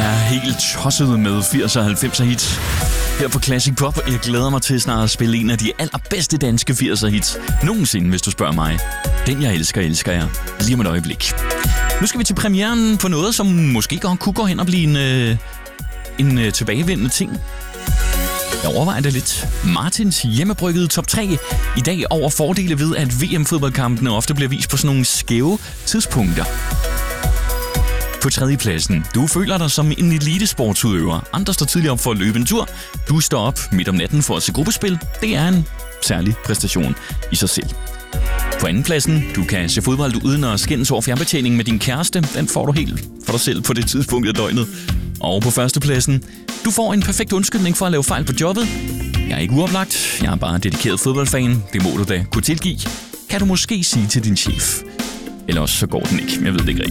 er helt tosset med 80'er og 90'er hits. Her på Classic Pop, jeg glæder mig til snart at spille en af de allerbedste danske 80'er hits nogensinde, hvis du spørger mig. Den jeg elsker, elsker jeg. Lige om et øjeblik. Nu skal vi til premieren på noget, som måske godt kunne gå hen og blive en tilbagevendende ting. Jeg overvejer det lidt. Martins hjemmebryggede top 3 i dag over fordele ved, at VM-fodboldkampene ofte bliver vist på sådan nogle skæve tidspunkter. På 3. pladsen. Du føler dig som en elitesportsudøver. Andre står tidligere op for at løbe en tur. Du står op midt om natten for at se gruppespil. Det er en særlig præstation i sig selv. På 2. pladsen. Du kan se fodbold uden at skændes over fjernbetjeningen med din kæreste. Den får du helt for dig selv på det tidspunkt af døgnet. Og på 1. pladsen. Du får en perfekt undskyldning for at lave fejl på jobbet. Jeg er ikke uoplagt. Jeg er bare dedikeret fodboldfan. Det må du da kunne tilgive. Kan du måske sige til din chef. Eller også så går den ikke. Jeg ved det ikke rigtigt.